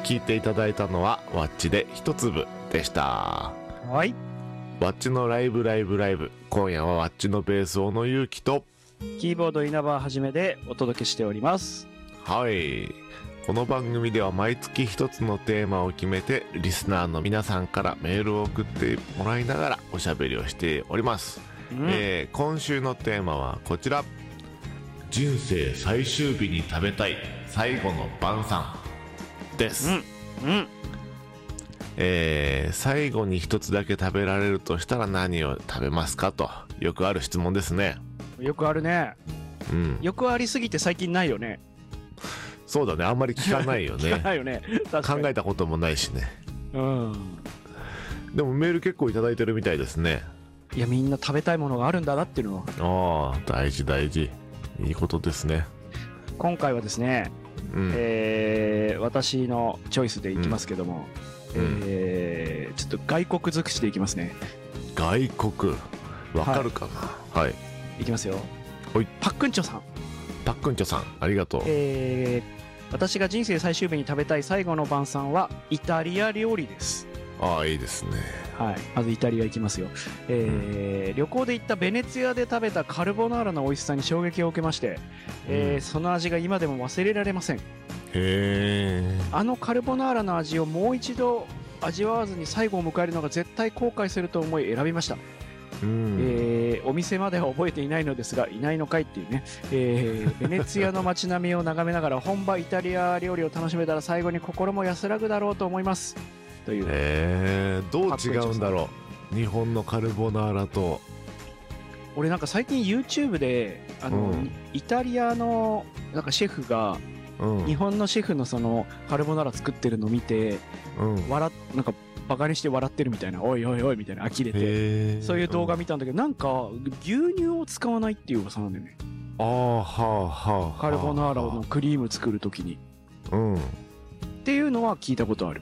聞いていただいたのはワッチで一粒でした。 はい。 ワッチのライブ。今夜はワッチのベース小野勇気とキーボード稲葉はじめでお届けしております。 はい。この番組では毎月一つのテーマを決めてリスナーの皆さんからメールを送ってもらいながらおしゃべりをしております。今週のテーマはこちら。人生最終日に食べたい最後の晩餐です。最後に一つだけ食べられるとしたら何を食べますかとよくある質問ですね。 よくあるね。よくありすぎて最近ないよね。 そうだね、あんまり聞かないよね。 聞かないよね。 考えたこともないしね。でもメール結構いただいてるみたいですね。 いや、みんな食べたいものがあるんだなっていうのは。大事。いいことですね。 今回はですね、私のチョイスでいきますけども、ちょっと外国尽くしでいきますね。 外国わかるかな。はい。 いきますよ。 はい。 パックンチョさん。 ありがとう。 私が人生最終日に食べたい最後の晩餐はイタリア料理です。 いいですね。 はい。まずイタリア行きますよ。旅行で行ったベネツィアで食べたカルボナーラの美味しさに衝撃を受けまして、その味が今でも忘れられません。あのカルボナーラの味をもう一度味わわずに最後を迎えるのが絶対後悔すると思い選びました。お店までは覚えていないのですが、いないのかいっていうね。ベネツィアの街並みを眺めながら本場イタリア料理を楽しめたら最後に心も安らぐだろうと思います。という。 どう違うんだろう。日本のカルボナーラと。 俺なんか最近 YouTube でイタリアのなんかシェフが、日本のシェフのそのカルボナーラ作ってるのを見て、なんかバカにして笑ってるみたいな、おいみたいな呆れて、そういう動画見たんだけど、なんか牛乳を使わないっていう噂なんだよね。カルボナーラのクリーム作るときに。っていうのは聞いたことある。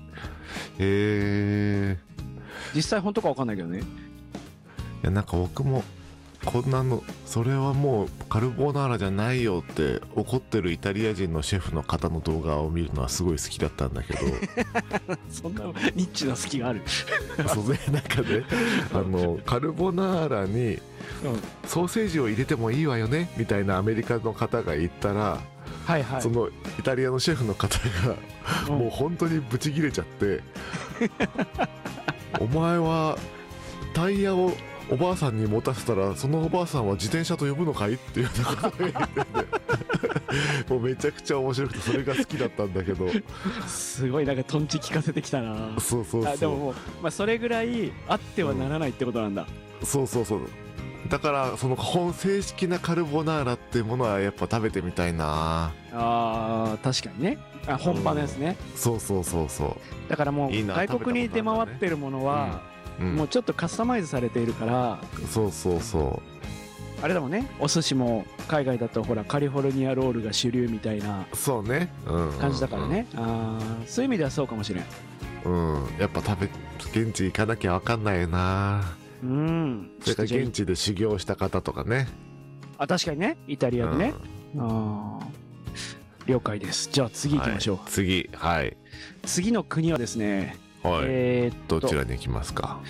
実際本当か分かんないけどね。いや、なんか僕もこんなの、それはもうカルボナーラじゃないよって怒ってるイタリア人のシェフの方の動画を見るのはすごい好きだったんだけど。 そんなニッチな好きがある。 そうね、なんかね、カルボナーラにソーセージを入れてもいいわよねみたいなアメリカの方が言ったら、そのイタリアのシェフの方がもう本当にブチギレちゃってお前はタイヤをおばあさんに持たせたらそのおばあさんは自転車と呼ぶのかいっていうようなことを言っててもうめちゃくちゃ面白くてそれが好きだったんだけど、 すごいなんかトンチ聞かせてきたな。 そうでももう、まあ、それぐらいあってはならないってことなんだ。 そうだからその正式なカルボナーラっていうものはやっぱ食べてみたいな。 確かにね。本場のやつね。 そうだからもう外国に出回ってるものはもうちょっとカスタマイズされているから。あれだもんね、お寿司も海外だとほらカリフォルニアロールが主流みたいな感じだからね。そういう意味ではそうかもしれん。 やっぱ現地行かなきゃ分かんないよな。それから現地で修行した方とかね。確かにね、イタリアでね。了解です。じゃあ次行きましょう。次の国はですね、 どちらに行きますか。